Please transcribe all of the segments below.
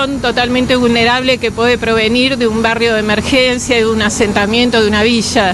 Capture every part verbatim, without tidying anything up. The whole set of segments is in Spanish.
situación totalmente vulnerable que puede provenir de un barrio de emergencia, de un asentamiento, de una villa.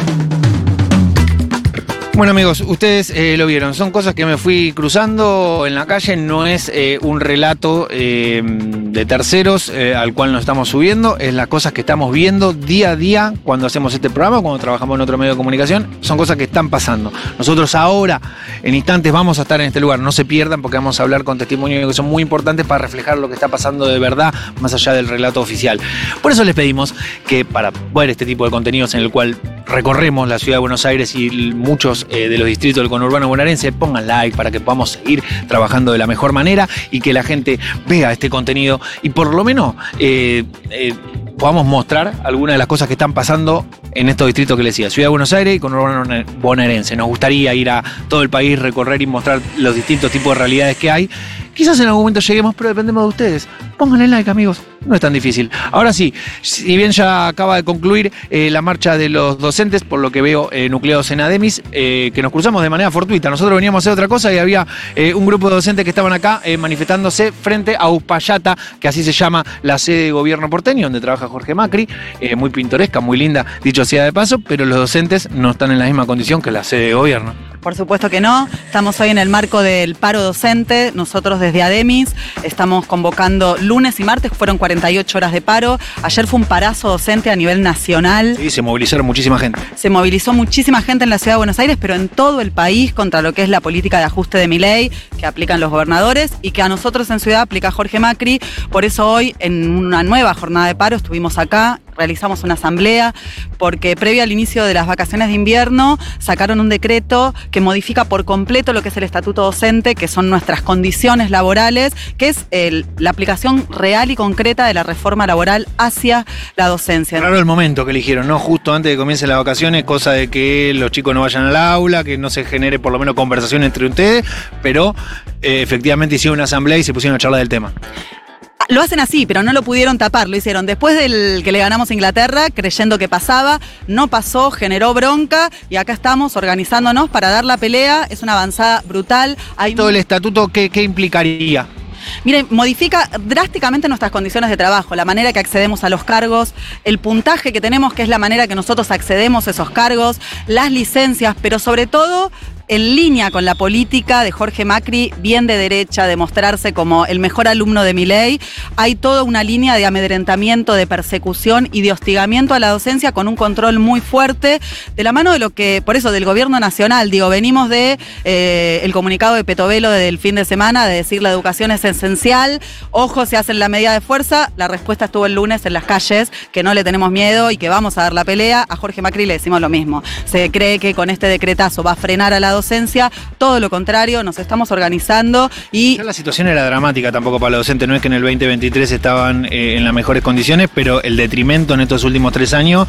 Bueno amigos, ustedes eh, lo vieron, son cosas que me fui cruzando en la calle, no es eh, un relato eh, de terceros eh, al cual nos estamos subiendo, es las cosas que estamos viendo día a día cuando hacemos este programa, cuando trabajamos en otro medio de comunicación, son cosas que están pasando. Nosotros ahora, en instantes, vamos a estar en este lugar, no se pierdan porque vamos a hablar con testimonios que son muy importantes para reflejar lo que está pasando de verdad, más allá del relato oficial. Por eso les pedimos que para ver este tipo de contenidos en el cual recorremos la ciudad de Buenos Aires y muchos eh, de los distritos del conurbano bonaerense, pongan like para que podamos seguir trabajando de la mejor manera y que la gente vea este contenido y por lo menos eh, eh, podamos mostrar algunas de las cosas que están pasando en estos distritos que les decía, Ciudad de Buenos Aires y conurbano bonaerense. Nos gustaría ir a todo el país, recorrer y mostrar los distintos tipos de realidades que hay. Quizás en algún momento lleguemos, pero dependemos de ustedes. Pónganle like, amigos. No es tan difícil. Ahora sí, si bien ya acaba de concluir eh, la marcha de los docentes, por lo que veo eh, nucleados en Ademis, eh, que nos cruzamos de manera fortuita. Nosotros veníamos a hacer otra cosa y había eh, un grupo de docentes que estaban acá eh, manifestándose frente a Uspallata, que así se llama la sede de gobierno porteño, donde trabaja Jorge Macri. Eh, muy pintoresca, muy linda, dicho sea de paso, pero los docentes no están en la misma condición que la sede de gobierno. Por supuesto que no. Estamos hoy en el marco del paro docente. Nosotros desde Ademis estamos convocando lunes y martes, fueron cuarenta y ocho horas de paro. Ayer fue un parazo docente a nivel nacional. Sí, se movilizaron muchísima gente. Se movilizó muchísima gente en la ciudad de Buenos Aires, pero en todo el país contra lo que es la política de ajuste de Milei que aplican los gobernadores y que a nosotros en ciudad aplica Jorge Macri. Por eso hoy, en una nueva jornada de paro, estuvimos acá, realizamos una asamblea, porque previo al inicio de las vacaciones de invierno sacaron un decreto que modifica por completo lo que es el estatuto docente, que son nuestras condiciones laborales, que es el, la aplicación real y concreta de la reforma laboral hacia la docencia. Claro, el momento que eligieron, ¿no? Justo antes de que comiencen las vacaciones, cosa de que los chicos no vayan al aula, que no se genere por lo menos conversación entre ustedes, pero eh, efectivamente hicieron una asamblea y se pusieron a charlar del tema. Lo hacen así, pero no lo pudieron tapar, lo hicieron después del que le ganamos a Inglaterra, creyendo que pasaba, no pasó, generó bronca y acá estamos organizándonos para dar la pelea, es una avanzada brutal. Hay todo el estatuto, ¿qué, qué implicaría? Miren, modifica drásticamente nuestras condiciones de trabajo, la manera que accedemos a los cargos, el puntaje que tenemos, que es la manera que nosotros accedemos a esos cargos, las licencias, pero sobre todo en línea con la política de Jorge Macri, bien de derecha, de mostrarse como el mejor alumno de Milei. Hay toda una línea de amedrentamiento, de persecución y de hostigamiento a la docencia con un control muy fuerte, de la mano de lo que, por eso, del gobierno nacional. Digo, venimos de eh, el comunicado de Petovelo del fin de semana, de decir la educación es esencial, ojo, se hacen la medida de fuerza. La respuesta estuvo el lunes en las calles, que no le tenemos miedo y que vamos a dar la pelea. A Jorge Macri le decimos lo mismo. Se cree que con este decretazo va a frenar a la docencia, todo lo contrario, nos estamos organizando y... Ya la situación era dramática tampoco para la docente, no es que en el veinte veintitrés estaban eh, en las mejores condiciones, pero el detrimento en estos últimos tres años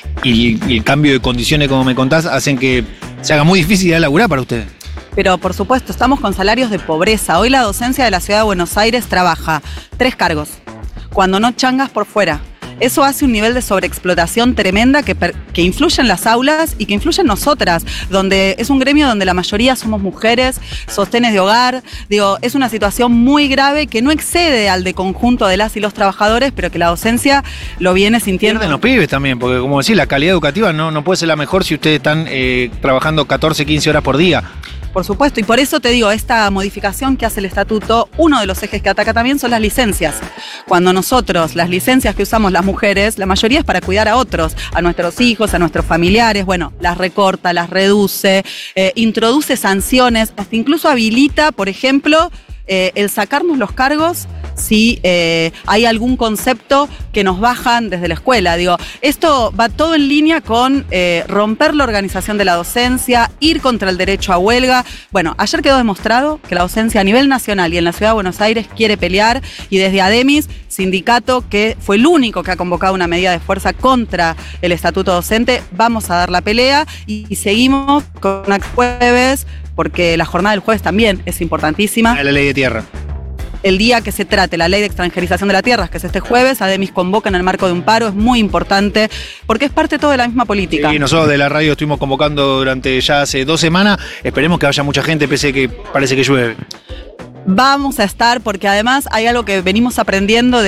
y, y el cambio de condiciones, como me contás, hacen que se haga muy difícil ir a laburar para ustedes. Pero por supuesto, estamos con salarios de pobreza. Hoy la docencia de la ciudad de Buenos Aires trabaja tres cargos, cuando no changas por fuera. Eso hace un nivel de sobreexplotación tremenda que, que influye en las aulas y que influye en nosotras, donde es un gremio donde la mayoría somos mujeres, sostenes de hogar. Digo, es una situación muy grave que no excede al de conjunto de las y los trabajadores, pero que la docencia lo viene sintiendo. Pierden los pibes también, porque como decís, la calidad educativa no, no puede ser la mejor si ustedes están eh, trabajando catorce, quince horas por día. Por supuesto, y por eso te digo, esta modificación que hace el estatuto, uno de los ejes que ataca también son las licencias. Cuando nosotros, las licencias que usamos las mujeres, la mayoría es para cuidar a otros, a nuestros hijos, a nuestros familiares, bueno, las recorta, las reduce, eh, introduce sanciones, hasta incluso habilita, por ejemplo, eh, el sacarnos los cargos si eh, hay algún concepto que nos bajan desde la escuela. Digo, esto va todo en línea con eh, romper la organización de la docencia, ir contra el derecho a huelga. Bueno, ayer quedó demostrado que la docencia a nivel nacional y en la ciudad de Buenos Aires quiere pelear, y desde Ademis, sindicato que fue el único que ha convocado una medida de fuerza contra el estatuto docente, vamos a dar la pelea y, y seguimos con el jueves, porque la jornada del jueves también es importantísima. La ley de tierra. El día que se trate la ley de extranjerización de la tierra, que es este jueves, Ademis convoca en el marco de un paro, es muy importante, porque es parte todo de la misma política. Y nosotros de la radio estuvimos convocando durante ya hace dos semanas, esperemos que haya mucha gente, pese a que parece que llueve. Vamos a estar, porque además hay algo que venimos aprendiendo de